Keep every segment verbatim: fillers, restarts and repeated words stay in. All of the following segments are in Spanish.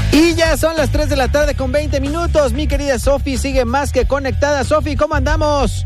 Y ya son las tres de la tarde con veinte minutos. Mi querida Sofi sigue más que conectada. Sofi, ¿cómo andamos?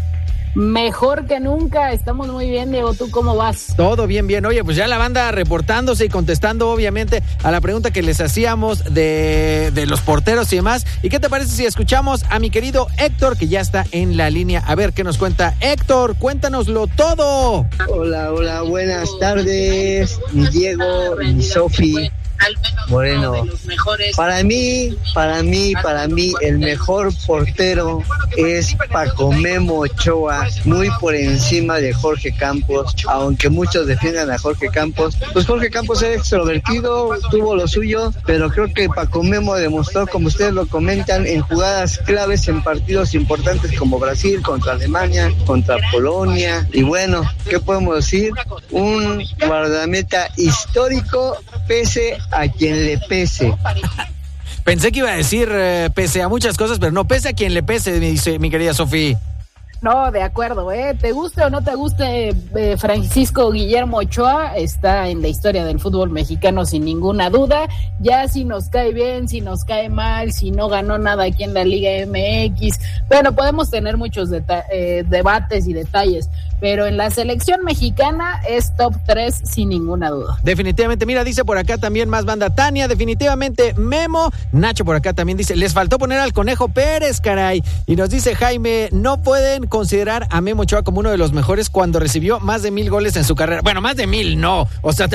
Mejor que nunca, estamos muy bien, Diego, ¿tú cómo vas? Todo bien, bien. Oye, pues ya la banda reportándose y contestando obviamente a la pregunta que les hacíamos de, de los porteros y demás. ¿Y qué te parece si escuchamos a mi querido Héctor, que ya está en la línea? A ver qué nos cuenta. Héctor, cuéntanoslo todo. Hola, hola, buenas tardes, mi Diego, mi Sofi. Bueno, para mí, para mí, para mí, el mejor portero es Paco Memo Ochoa, muy por encima de Jorge Campos, aunque muchos defiendan a Jorge Campos. Pues Jorge Campos era extrovertido, tuvo lo suyo, pero creo que Paco Memo demostró, como ustedes lo comentan, en jugadas claves en partidos importantes como Brasil, contra Alemania, contra Polonia, y bueno, ¿qué podemos decir? Un guardameta histórico, pese a quien le pese. Pensé que iba a decir eh, pese a muchas cosas, pero no, pese a quien le pese, me dice mi querida Sofía. No, de acuerdo, ¿eh? Te guste o no te guste, eh, Francisco Guillermo Ochoa está en la historia del fútbol mexicano sin ninguna duda. Ya si nos cae bien, si nos cae mal, si no ganó nada aquí en la Liga M X, bueno, podemos tener muchos deta- eh, debates y detalles, pero en la selección mexicana es top tres sin ninguna duda. Definitivamente, mira, dice por acá también más banda Tania, definitivamente Memo. Nacho por acá también dice, les faltó poner al Conejo Pérez, caray. Y nos dice Jaime, no pueden considerar a Memo Ochoa como uno de los mejores cuando recibió más de mil goles en su carrera. Bueno, más de mil no, o sea,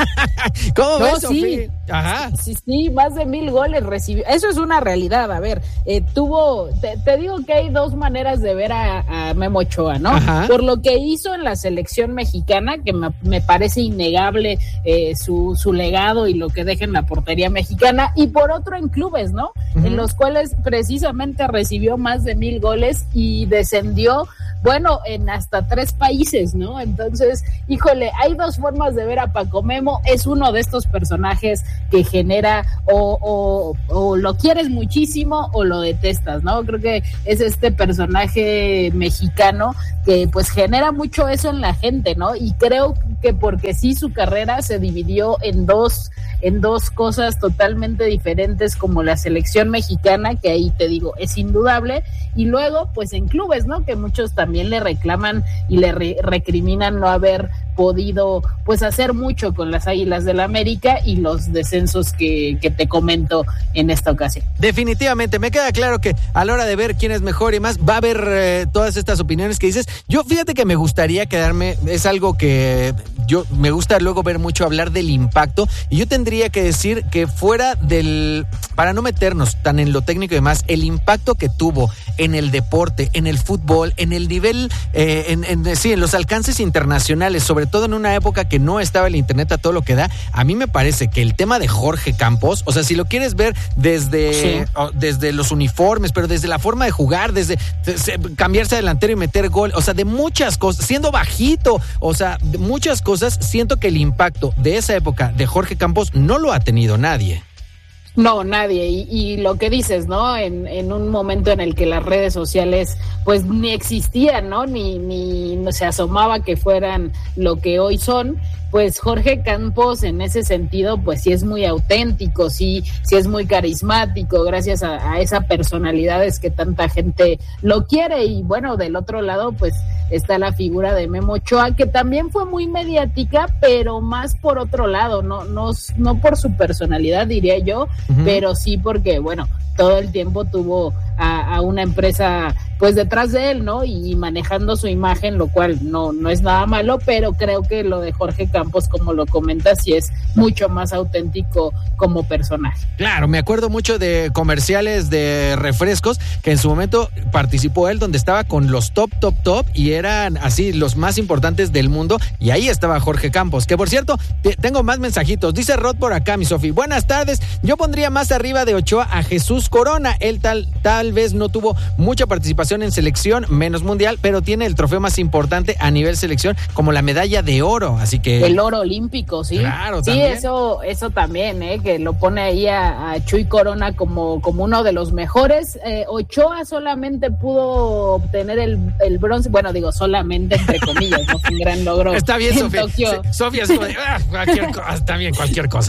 ¿cómo no, ves, sí. Sofía? Ajá. Sí, sí, más de mil goles recibió. Eso es una realidad. A ver, eh, tuvo, te, te digo que hay dos maneras de ver a, a Memo Ochoa, ¿no? Ajá. Por lo que hizo en la selección mexicana, que me, me parece innegable eh, su, su legado y lo que deja en la portería mexicana, y por otro en clubes, ¿no? Uh-huh. En los cuales precisamente recibió más de mil goles y descendió, bueno, en hasta tres países, ¿no? Entonces, híjole, hay dos formas de ver a Paco Memo. Es uno de estos personajes que genera o, o, o lo quieres muchísimo o lo detestas, ¿no? Creo que es este personaje mexicano que pues genera mucho eso en la gente, ¿no? Y creo que porque sí su carrera se dividió en dos en dos cosas totalmente diferentes, como la selección mexicana, que ahí te digo, es indudable, y luego pues en clubes, ¿no? Que muchos también le reclaman y le re- recriminan no haber podido pues hacer mucho con las Águilas del América y los descensos que, que te comento en esta ocasión. Definitivamente, me queda claro que a la hora de ver quién es mejor y más, va a haber eh, todas estas opiniones que dices. Yo fíjate que me gustaría quedarme, es algo que yo me gusta luego ver mucho, hablar del impacto, y yo tendría que decir que fuera del, para no meternos tan en lo técnico y demás, el impacto que tuvo en el deporte, en el fútbol, en el nivel, eh, en, en, sí, en los alcances internacionales, sobre todo en una época que no estaba el internet a todo lo que da. A mí me parece que el tema de Jorge Campos, o sea, si lo quieres ver desde, sí. oh, desde los uniformes, pero desde la forma de jugar, desde, desde cambiarse delantero y meter gol, o sea, de muchas cosas, siendo bajito, o sea, de muchas cosas, siento que el impacto de esa época de Jorge Campos no lo ha tenido nadie. No, nadie, y, y lo que dices, ¿no? En, en un momento en el que las redes sociales pues ni existían, ¿no? Ni, ni no se asomaba que fueran lo que hoy son, pues Jorge Campos en ese sentido pues sí es muy auténtico, sí, sí es muy carismático, gracias a, a esa personalidad es que tanta gente lo quiere. Y bueno, del otro lado pues está la figura de Memo Ochoa, que también fue muy mediática, pero más por otro lado, no, no, no por su personalidad, diría yo, uh-huh. pero sí porque, bueno, todo el tiempo tuvo a, a una empresa pues detrás de él, ¿no? Y manejando su imagen, lo cual no, no es nada malo, pero creo que lo de Jorge Campos, como lo comentas, sí es mucho más auténtico como personaje. Claro, me acuerdo mucho de comerciales de refrescos, que en su momento participó él, donde estaba con los top, top, top, y eran así los más importantes del mundo, y ahí estaba Jorge Campos, que por cierto, te, tengo más mensajitos. Dice Rod por acá, mi Sofi, buenas tardes, yo pondría más arriba de Ochoa a Jesús Corona, él tal, tal vez no tuvo mucha participación en selección, menos mundial, pero tiene el trofeo más importante a nivel selección, como la medalla de oro, así que... El oro olímpico, sí. Claro, sí, también. eso eso también, ¿eh? Que lo pone ahí a, a Chuy Corona como, como uno de los mejores. Eh, Ochoa solamente pudo obtener el, el bronce, bueno, digo solamente entre comillas, no fue un gran logro. Está bien, Sofía. Sofía es como de, ah, cualquier cosa, está bien, cualquier cosa.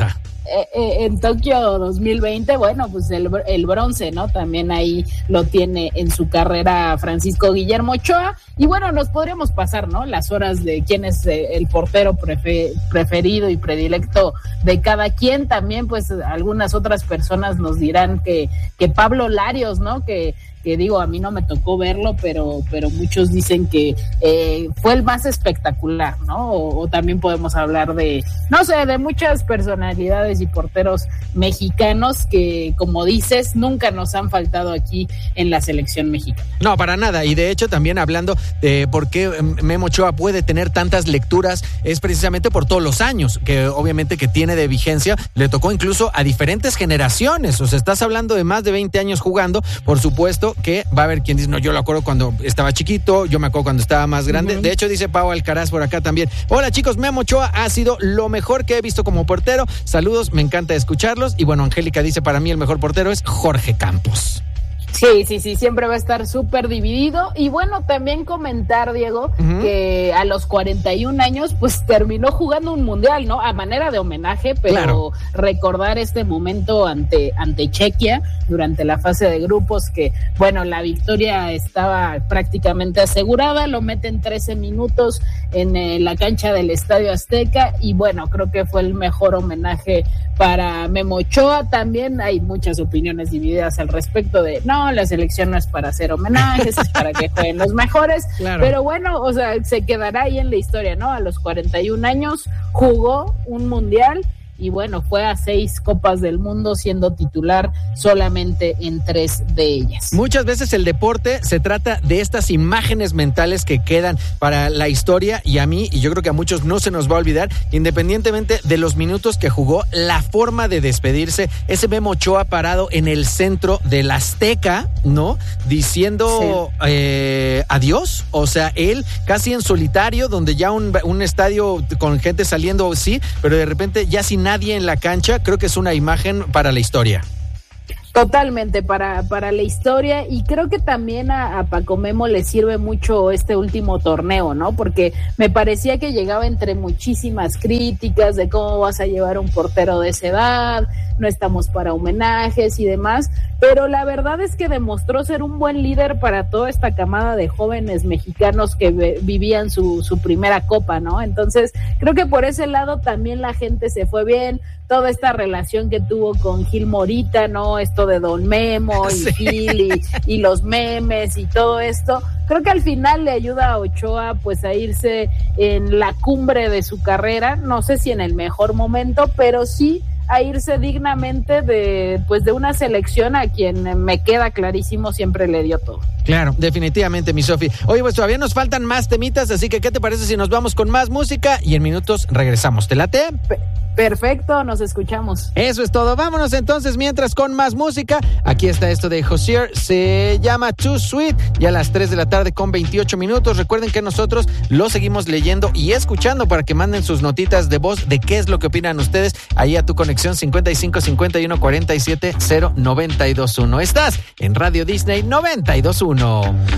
eh, eh, en Tokio dos mil veinte, bueno, pues el, el bronce, ¿no? También ahí lo tiene en su carrera Francisco Guillermo Ochoa. Y bueno, nos podríamos pasar, ¿no? Las horas de quién es eh, el portero prefe- preferido y predilecto de cada quien. También, pues, algunas otras personas nos dirán que, que Pablo Larios, ¿no? Que que digo, a mí no me tocó verlo, pero pero muchos dicen que eh, fue el más espectacular, ¿no? O, o también podemos hablar de, no sé, de muchas personalidades y porteros mexicanos que, como dices, nunca nos han faltado aquí en la selección mexicana. No, para nada, y de hecho también hablando de por qué Memo Ochoa puede tener tantas lecturas, es precisamente por todos los años, que obviamente que tiene de vigencia, le tocó incluso a diferentes generaciones, o sea, estás hablando de más de veinte años jugando, por supuesto, que va a haber quien dice, no, yo lo acuerdo cuando estaba chiquito, yo me acuerdo cuando estaba más grande. Uh-huh. De hecho, dice Pau Alcaraz por acá también. Hola, chicos, Memo Ochoa ha sido lo mejor que he visto como portero. Saludos, me encanta escucharlos. Y bueno, Angélica dice, para mí el mejor portero es Jorge Campos. Sí, sí, sí, siempre va a estar súper dividido. Y bueno, también comentar, Diego, uh-huh. que a los cuarenta y un años, pues terminó jugando un mundial, ¿no? A manera de homenaje, pero claro, recordar este momento ante, ante Chequia durante la fase de grupos, que, bueno, la victoria estaba prácticamente asegurada, lo meten trece minutos en eh, la cancha del Estadio Azteca, y bueno, creo que fue el mejor homenaje para Memo Ochoa. También hay muchas opiniones divididas al respecto de, no, la selección no es para hacer homenajes, es para que jueguen los mejores, claro, pero bueno, o sea, se quedará ahí en la historia, ¿no? A los cuarenta y un años jugó un mundial y bueno, fue a seis Copas del Mundo siendo titular solamente en tres de ellas. Muchas veces el deporte se trata de estas imágenes mentales que quedan para la historia, y a mí, y yo creo que a muchos no se nos va a olvidar, independientemente de los minutos que jugó, la forma de despedirse, ese Memo Ochoa parado en el centro del Azteca, ¿no? Diciendo sí. eh, adiós, o sea, él casi en solitario, donde ya un, un estadio con gente saliendo, sí, pero de repente ya sin nadie en la cancha, creo que es una imagen para la historia. Totalmente, para, para la historia, y creo que también a, a Paco Memo le sirve mucho este último torneo, ¿no? Porque me parecía que llegaba entre muchísimas críticas de cómo vas a llevar un portero de esa edad, no estamos para homenajes y demás, pero la verdad es que demostró ser un buen líder para toda esta camada de jóvenes mexicanos que ve, vivían su, su primera copa, ¿no? Entonces, creo que por ese lado también la gente se fue bien, toda esta relación que tuvo con Gil Morita, ¿no? Esto de Don Memo y sí. Gil y, y los memes y todo esto, creo que al final le ayuda a Ochoa pues a irse en la cumbre de su carrera, no sé si en el mejor momento, pero sí a irse dignamente de pues de una selección a quien me queda clarísimo siempre le dio todo. Claro, definitivamente, mi Sofi. Oye, pues todavía nos faltan más temitas, así que ¿qué te parece si nos vamos con más música y en minutos regresamos? ¿Te late? P- Perfecto, nos escuchamos. Eso es todo, vámonos entonces mientras con más música. Aquí está esto de Hozier, se llama Too Sweet, y a las tres de la tarde con veintiocho minutos. Recuerden que nosotros lo seguimos leyendo y escuchando para que manden sus notitas de voz de qué es lo que opinan ustedes ahí a tu conexión cincuenta y cinco cincuenta y uno cuarenta y siete cero noventa y dos uno. Estás en Radio Disney noventa y dos uno.